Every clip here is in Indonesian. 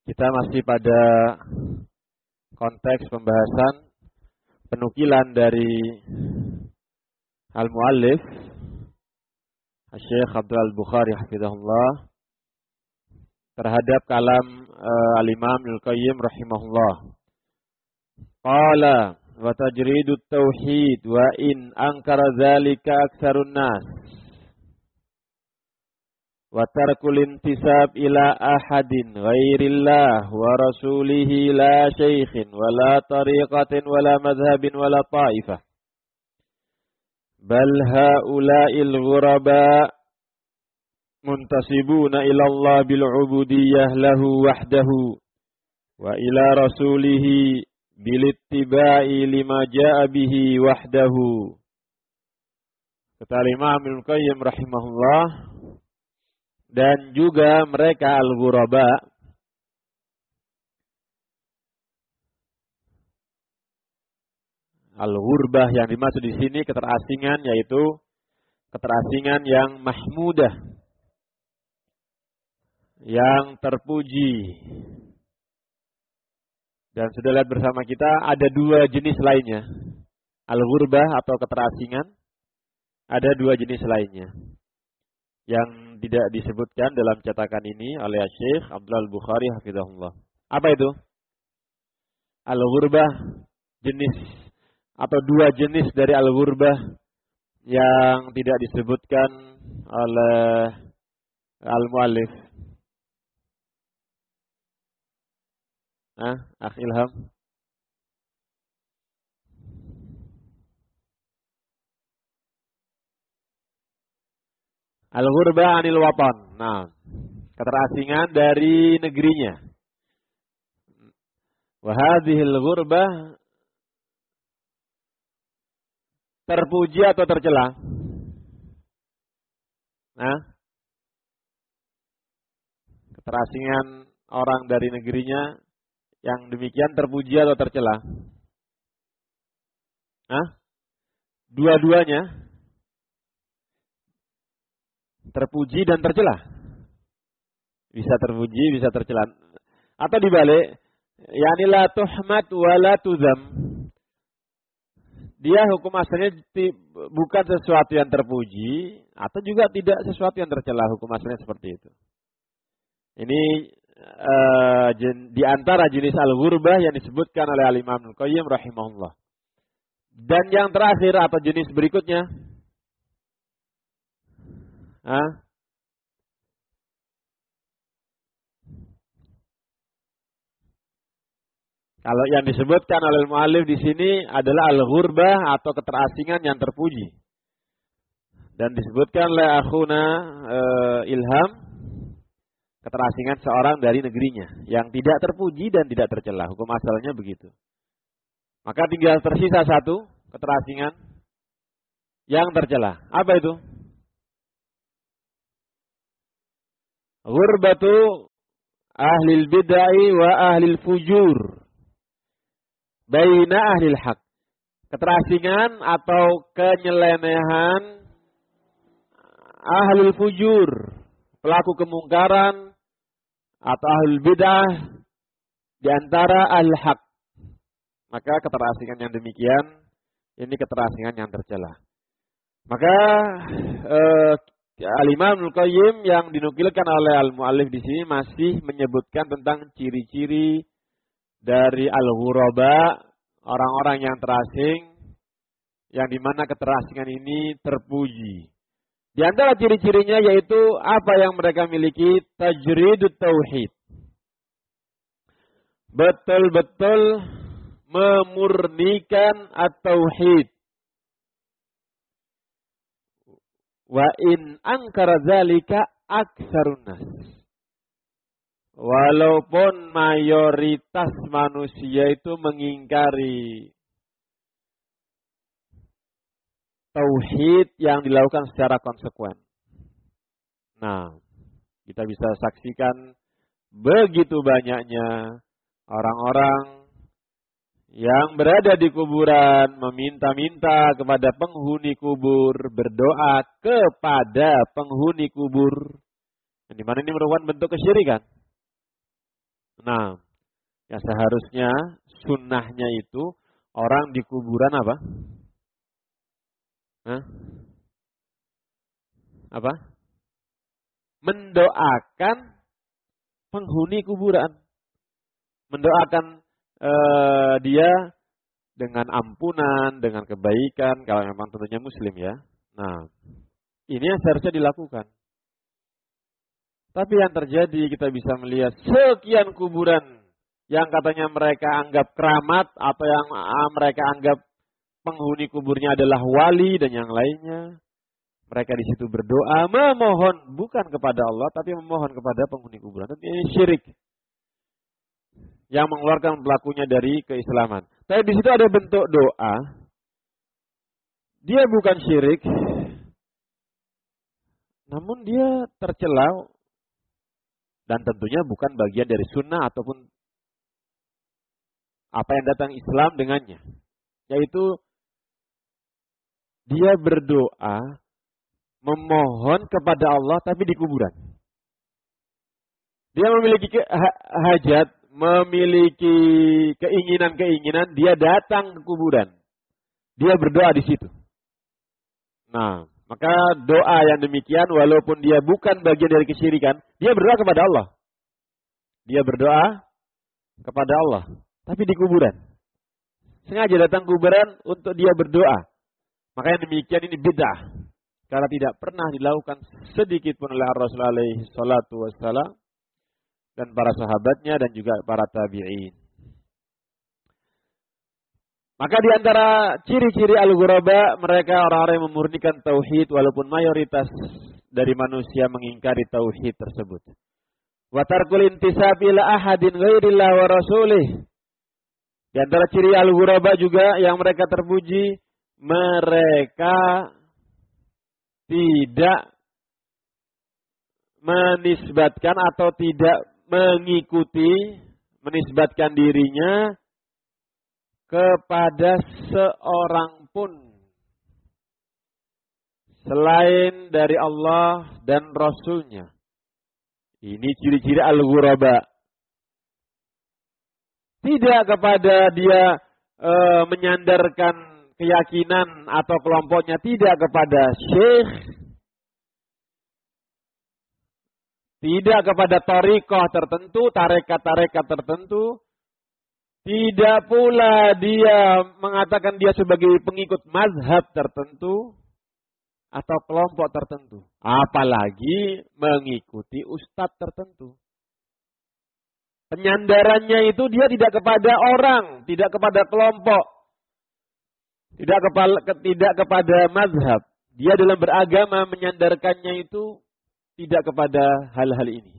Kita masih pada konteks pembahasan penukilan dari al-muallif Syekh Abdul Al-Bukhari hafizahullah terhadap kalam al-Imam Al-Qayyim rahimahullah. Qala wa tajridut tauhid wa in ankara dzalika aktsarun nas wa tarkul intisab ila ahadin ghairillah wa rasulihi la syaikhin wa la tariqatin wa la madhhabin wa la ta'ifah bal haula'il ghuraba muntasibuna ila Allah bil ubudiyyah lahu wahdahu wa ila rasulihi bil ittiba'i lima jaa bihi wahdahu. Kata Imam Al-Qayyim rahimahullah, dan juga mereka al-ghuraba, al-ghurbah yang dimaksud di sini keterasingan, yaitu keterasingan yang mahmudah, yang terpuji. Dan sudah lihat bersama kita ada dua jenis lainnya. Al-ghurbah atau keterasingan, ada dua jenis lainnya yang tidak disebutkan dalam cetakan ini oleh Syekh Abdul Al-Bukhari hafizahullah. Apa itu? Al-ghurbah, jenis atau dua jenis dari al-ghurbah yang tidak disebutkan oleh al-muallif. Akh Ilham. Al-ghurbah anil watan. Nah, keterasingan dari negerinya. Wa hadhil ghurbah, terpuji atau tercela? Nah, keterasingan orang dari negerinya yang demikian terpuji atau tercela? Dua-duanya terpuji dan tercela. Bisa terpuji, bisa tercela. Atau dibalik, yani la tuhmad wa la tuzam. Dia hukum asalnya bukan sesuatu yang terpuji atau juga tidak sesuatu yang tercela, hukum asalnya seperti itu. Ini di antara jenis al-ghurbah yang disebutkan oleh al-Imam Al-Qayyim rahimahullah. Dan yang terakhir atau jenis berikutnya, kalau yang disebutkan oleh muallif di sini adalah al-ghurbah atau keterasingan yang terpuji. Dan disebutkan oleh akhuna Ilham, keterasingan seorang dari negerinya yang tidak terpuji dan tidak tercela. Hukum asalnya begitu. Maka tinggal tersisa satu keterasingan yang tercela. Apa itu? Ghurbatu ahlil bid'ah wa ahlil fujur baina ahlil haq. Keterasingan atau kenyelenehan ahlul fujur, pelaku kemungkaran atau ahlul bid'ah di antara ahlul haq. Maka keterasingan yang demikian, ini keterasingan yang tercela. Maka al-Imam Al-Qayyim yang dinukilkan oleh al-muallif di sini masih menyebutkan tentang ciri-ciri dari al-ghuraba, orang-orang yang terasing, yang dimana keterasingan ini terpuji. Di antara ciri-cirinya yaitu apa yang mereka miliki, tajridut tauhid. Betul-betul memurnikan at-tauhid. Wa in ankara dzalika aktsarun nas. Walaupun mayoritas manusia itu mengingkari tauhid yang dilakukan secara konsekuen. Nah, kita bisa saksikan begitu banyaknya orang-orang yang berada di kuburan meminta-minta kepada penghuni kubur, berdoa kepada penghuni kubur. Di mana ini merupakan bentuk kesyirikan. Nah, ya seharusnya sunnahnya itu orang di kuburan apa? Hah? Apa? Mendoakan penghuni kuburan. Mendoakan dia dengan ampunan, dengan kebaikan, kalau memang tentunya muslim ya. Nah, ini yang seharusnya dilakukan. Tapi yang terjadi kita bisa melihat sekian kuburan yang katanya mereka anggap keramat atau yang mereka anggap penghuni kuburnya adalah wali dan yang lainnya. Mereka di situ berdoa, memohon bukan kepada Allah, tapi memohon kepada penghuni kuburan. Tapi ini syirik yang mengeluarkan pelakunya dari keislaman. Tapi di situ ada bentuk doa. Dia bukan syirik, namun dia tercela dan tentunya bukan bagian dari sunnah ataupun apa yang datang Islam dengannya. Yaitu dia berdoa, memohon kepada Allah tapi di kuburan. Dia memiliki hajat, memiliki keinginan-keinginan, dia datang ke kuburan. Dia berdoa di situ. Nah, maka doa yang demikian walaupun dia bukan bagian dari kesyirikan, dia berdoa kepada Allah. Dia berdoa kepada Allah, tapi di kuburan. Sengaja datang kuburan untuk dia berdoa. Makanya demikian ini bid'ah. Karena tidak pernah dilakukan sedikit pun oleh Rasulullah alaihi salatu wassalam dan para sahabatnya dan juga para tabi'in. Maka di antara ciri-ciri al-ghuraba, mereka orang-orang yang memurnikan tauhid walaupun mayoritas dari manusia mengingkari tauhid tersebut. Wa tarkul intisab ila ahadin ghairillah wa rasulih. Di antara ciri al-ghuraba juga yang mereka terpuji, mereka tidak menisbatkan atau tidak mengikuti, menisbatkan dirinya kepada seorang pun selain dari Allah dan Rasulnya. Ini ciri-ciri al-ghuraba. Tidak kepada dia menyandarkan keyakinan atau kelompoknya, tidak kepada syekh, tidak kepada thariqah tertentu, tarekat-tarekat tertentu, tidak pula dia mengatakan dia sebagai pengikut mazhab tertentu atau kelompok tertentu, apalagi mengikuti ustadz tertentu. Penyandarannya itu dia tidak kepada orang, tidak kepada kelompok, tidak kepada mazhab. Dia dalam beragama menyandarkannya itu tidak kepada hal-hal ini.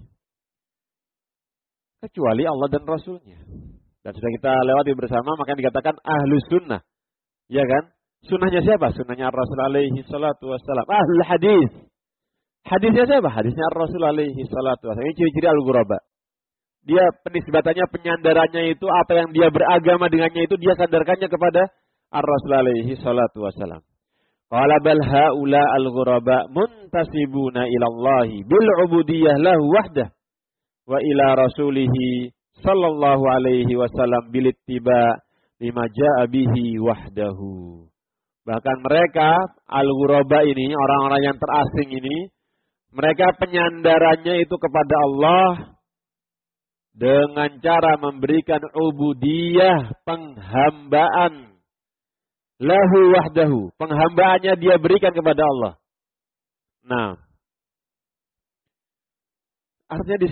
Kecuali Allah dan Rasulnya. Dan sudah kita lewati bersama, maka dikatakan ahlus sunnah. Ya kan? Sunnahnya siapa? Sunnahnya Rasul alaihi salatu wassalam. Ahlul hadis. Hadisnya siapa? Hadisnya Rasul alaihi salatu wassalam. Ini ciri-ciri al-ghuraba. Dia penisbatannya, penyandarannya itu, apa yang dia beragama dengannya itu, dia sandarkannya kepada Ar-Rasul alaihi salatu wassalam. Qala bal haula al-ghuraba muntasibuna ila Allah bil ubudiyyah lahu wahdah wa ila rasulihi sallallahu alaihi wasallam bil ittiba lima jaa bihi wahdahu. Bahkan mereka al-ghuraba ini, orang-orang yang terasing ini, mereka penyandarannya itu kepada Allah dengan cara memberikan ubudiyah, penghambaan, lahu wahdahu, penghambaannya dia berikan kepada Allah. Nah, artinya di